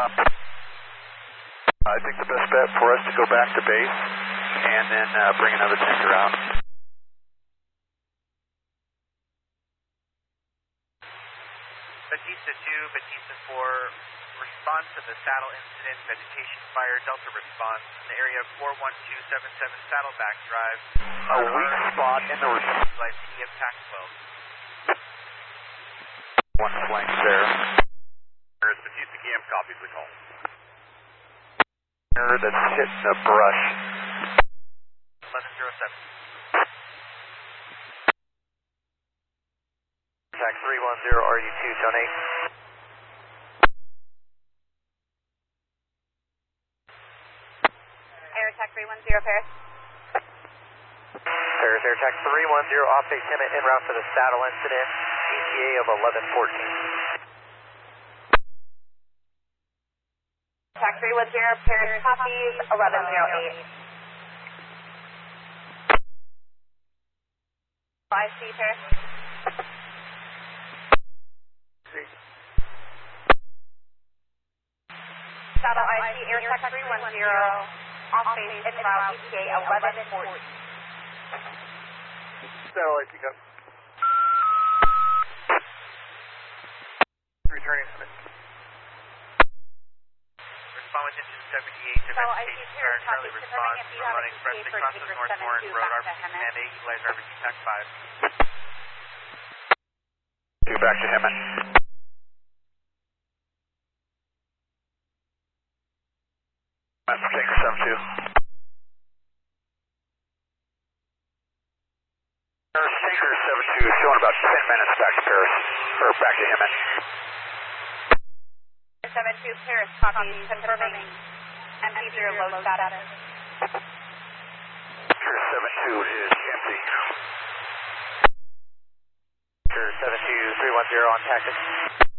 I think the best bet for us to go back to base and then bring another tanker out. Batista 2, Batista 4, respond to the saddle incident, vegetation fire, Delta response in the area of 41277 Saddleback Drive. A weak spot in the Utilize EM TAC 12. one flank there. There's Batista EM, copies the call. That's hitting the brush. 1107. TAC 310 RU2, tone 8. Air TAC 310 Paris. Paris Air TAC 310, off base Hemet en route for the saddle incident, ETA of 1114. TAC 310 Paris, copies 1108. 5C Paris. Saddle IC Air TAC 310, off base en route, ETA 1140. Saddle IC up. Returning to Respond with engine 78 to So I vegetation see fire, here, Charlie copy, response, confirming if you we're have running a expressly ETA for across the Tinker North 72 Warren Road, back to RBC Hemet. Command 8, utilize RBC TAC 5. Two back to Hemet. Master Tanker 72. Paris Tanker 72 showing about 10 minutes back to Paris, or back to Hemet. 72 Paris, copies, confirming MP0 low status. Tanker 72 is empty. Tanker 72 310 on tactics.